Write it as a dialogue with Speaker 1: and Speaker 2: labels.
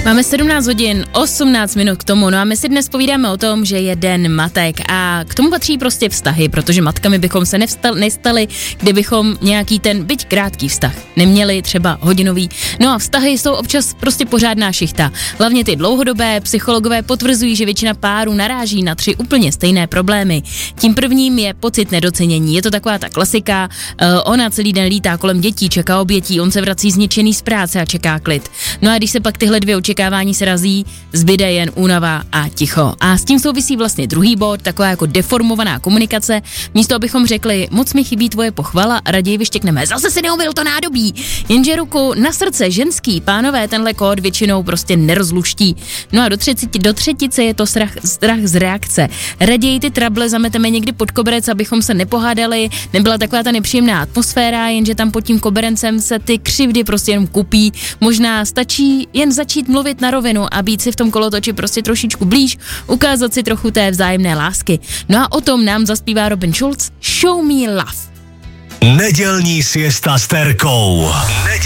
Speaker 1: Máme 17 hodin, 18 minut k tomu, no a my si dnes povídáme o tom, že je den matek a k tomu patří prostě vztahy, protože matkami bychom se nestali, kdybychom nějaký ten, byť krátký vztah, neměli třeba hodinový. No a vztahy jsou občas prostě pořádná šichta. Hlavně ty dlouhodobé, psychologové potvrzují, že většina párů naráží na 3 úplně stejné problémy. Tím prvním je pocit nedocenění, je to taková ta klasika, ona celý den lítá kolem dětí, čeká obětí, on se vrací zničený z práce a čeká klid. No a když se pak tyhle dvě očekávání se razí, zbyde jen únava a ticho. A s tím souvisí vlastně druhý bod, taková jako deformovaná komunikace. Místo abychom řekli, moc mi chybí tvoje pochvala, raději vyštěkneme, zase si neumyl to nádobí. Jenže ruku na srdce, ženský, pánové tenhle kód většinou prostě nerozluští. No a do třetice je to strach z reakce. Raději ty trable zameteme někdy pod koberec, abychom se nepohádali, nebyla taková ta nepříjemná atmosféra, jenže tam pod tím koberencem se ty křivdy prostě jenom kupí. Možná stačí jen začít mluvit na rovinu a být si v tom kolotoči prostě trošičku blíž, ukázat si trochu té vzájemné lásky. No a o tom nám zaspívá Robin Schulz, Show Me Love.
Speaker 2: Nedělní siesta s Terkou.